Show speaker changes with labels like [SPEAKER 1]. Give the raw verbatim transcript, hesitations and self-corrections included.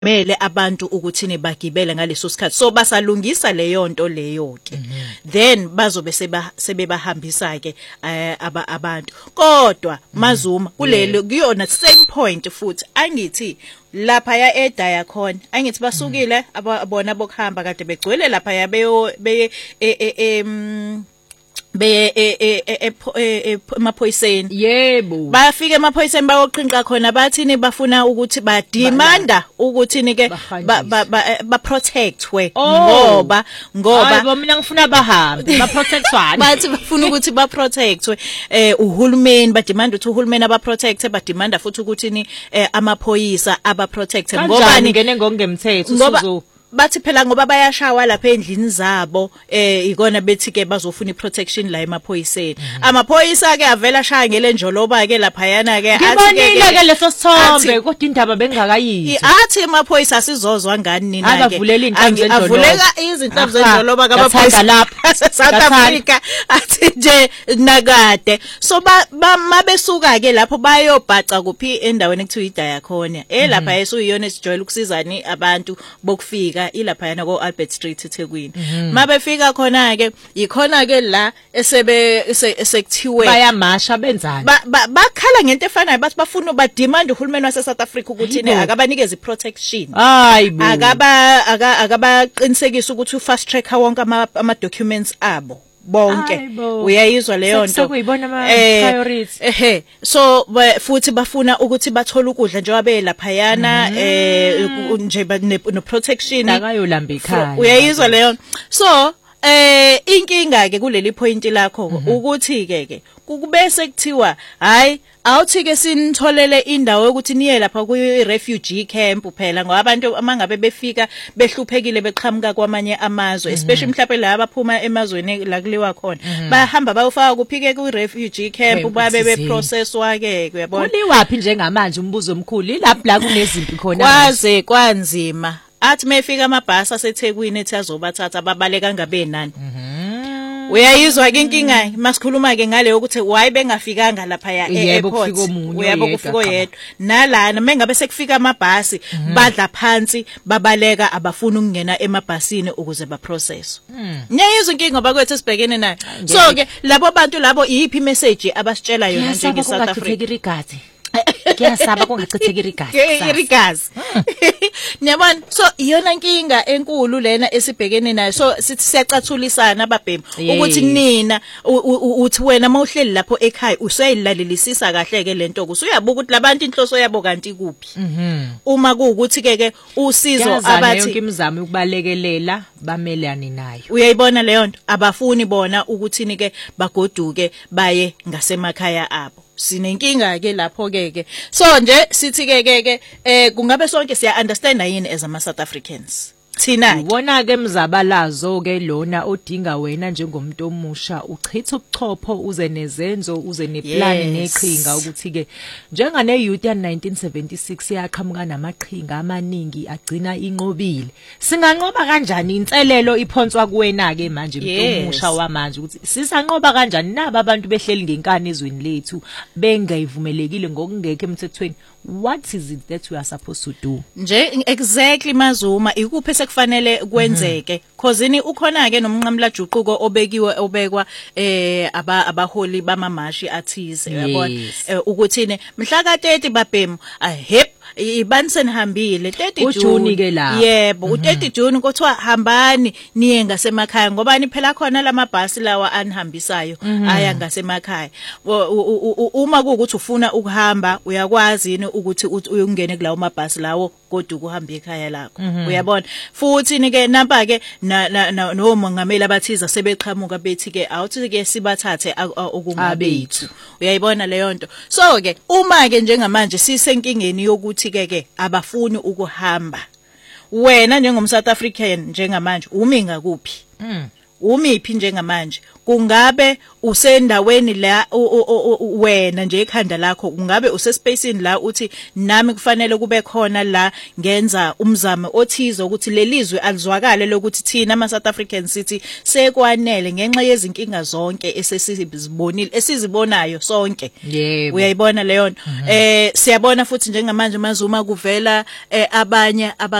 [SPEAKER 1] mele abantu ukuthi nebagibele ngaleso sikhathi so basalungisa leyo nto leyo ke then bazobe seba sebebahambisa ke aba abantu kodwa Mazuma kulelo kuyona same point futhi angithi lapha ya edaya khona angithi basukile abona bokuhamba kade begcwele lapha ya beyo be em be emaphoyiseni
[SPEAKER 2] yebo
[SPEAKER 1] bafika emaphoyiseni bayoqhinqa khona bathini bafuna ukuthi ba demanda ukuthi ni ke ba protectwe ngoba ngoba
[SPEAKER 2] hayi mina ngifuna bahambe ba protectwane
[SPEAKER 1] bathi bafuna ukuthi ba protectwe eh uhulumeni ba demand ukuthi uhulumeni aba protecte ba demand futhi ukuthi ni amaphoyisa aba protecte
[SPEAKER 2] ngoba ngene ngokungemthetho suzo
[SPEAKER 1] bathi phela ngoba bayashawa lapha endlini zabo eh ikona bethi ke bazofuna iprotection la emaphoyiseni amaphoyisa ke avela shaya ngelenjoloba ke lapha yana ke
[SPEAKER 2] athi ke ke leso sithombe kodwa indaba bengakayithi
[SPEAKER 1] athi emaphoyisa asizozwa ngani nina ke
[SPEAKER 2] abavulela inhlamvu zenjoloba
[SPEAKER 1] avuleka izinhlamvu zenjoloba kabaphoyisa
[SPEAKER 2] lapha
[SPEAKER 1] South Africa athi nje nakade so mabesuka ke lapho bayobhaca kuphi endaweni ekuthiwa idaya khona eh lapha esuyiyona esijwayele ukusizani abantu bokufika ilapha yana ko Albert Street eThekwini mabefika khona ke ikhona ke la esebe sekuthiwe
[SPEAKER 2] bayamasha benzani
[SPEAKER 1] bakhala ngento efanayo bathi bafuna ba demand uhulumeni wase South Africa ukuthi ne akabanikeze protection
[SPEAKER 2] hayibo
[SPEAKER 1] akaba akabaqinisekisa ukuthi u fast track wonke ama documents abo bonke uyayizwa leyo nto
[SPEAKER 2] sekuyibona ama priorities
[SPEAKER 1] ehe so futhi bafuna ukuthi bathole ukudla njengoba belapha yana eh nje no protection
[SPEAKER 2] akayolamba ekhaya
[SPEAKER 1] uyayizwa leyo so eh inkinga ke kuleli point lakho ukuthi ke ke kubese kuthiwa hayi awuthi ke sinitholele indawo yokuthi niye lapha ku refugee camp phela ngoba abantu amangabe befika behluphekile beqhamuka kwamanye amazwe especially mhlawumbe la abaphuma emazweni la kuliwa khona bayahamba bayofaka kuphike ku refugee camp babe be process wake uyabona
[SPEAKER 2] kuliwapi njengamanje umbuzo omkhulu lapha la kunezimpi khona
[SPEAKER 1] kwaze kwanzima athi mayefika amabhasi aseThekwini ethi azobathatha babaleka ngabe nani uyayizwa ke inkinga masikhuluma ke ngale ukuthi why bengafikanga lapha ya airport uyabo kufika oyedwa nalana mengabe sekufika amabhasi badla phansi babaleka abafuna ukungena emabhasini ukuze ba process nyayizwa inkinga bakwethu sibhekene nayo so ke labo bantu labo iyiphi message abasitshela yona njenge South Africa
[SPEAKER 2] kuyasaba kungachitheka irigazi
[SPEAKER 1] irigazi nyabona so iyona inkinga enkulu lena esibhekene nayo so sithi siyacathulisana ababhemi ukuthi nina uthi wena mawuhleli lapho ekhaya usayilalelisisa kahle ke lento kusuyabuka ukuthi labantu inhloso yabo kanti kuphi uma kuukuthi ke ke usizo abathi
[SPEAKER 2] yonke imizamo ukubalekelela bamelane nayo
[SPEAKER 1] uyayibona leyo nto abafuni bona ukuthi ni ke bagoduke baye ngasemakhaya abo sinenkinga ke lapho ke ke so nje sithi ke ke ke eh kungabe sonke siya understand yini as ama South Africans thina
[SPEAKER 2] ubona ke mzabalazo ke lona odinga wena njengomuntu omusha uchitha ukuchopho uze nezenzo uze neplan neqhinga ukuthi ke njenga ne youth ya nineteen seventy-six yaqhamuka namaqhinga amaningi agcina inqobile singanqoba kanjani inselelo iphonswa kuwena ke manje umuntu omusha wamanje ukuthi sisanqoba kanjani naba abantu behleli ngenkani ezweni lethu bengayivumelekile ngokungekho emthethweni what is it that we are supposed to do
[SPEAKER 1] nje exactly Mazuma ikuphi sekufanele kwenzeke cause ni ukhona ke nomnqamla juquko obekiwe obekwa eh abaholi bamamashi athize uyabona ukuthi ne mhla ka thirty babhemu ahep ibani senihambile thirty June
[SPEAKER 2] ke la
[SPEAKER 1] yebo u thirty June kuthiwa hambani niye ngasemakhaya ngoba ni phela khona lamabhasi lawa anihambisayo aya ngasemakhaya uma kuukuthi ufuna ukuhamba uyakwazi ni ukuthi uyongene kulawo mabhasi lawo kodwa ukuhamba ekhaya lakho uyabona futhi ni ke namba ke no mongameli abathiza sebeqhamuka bethi ke awuthi ke sibathathe okungabethu uyayibona leyo nto so ke uma ke njengamanje sisenkingeni yokuthi ke ke abafuni ukuhamba wena njengom South African njengamanje umi ngakuphi umiphi njengamanje kungabe usendaweni la wena nje ekhanda lakho kungabe usespacini la uthi nami kufanele kube khona la ngenza umzamo othizo ukuthi lelizwe alizwakale lokuthi thina ama South African City sekwanele ngenxa yezinkinga zonke esesizibonile esizibonayo sonke
[SPEAKER 2] yebo
[SPEAKER 1] uyayibona leyo eh siyabona futhi njengamanje mazuma kuvela abanye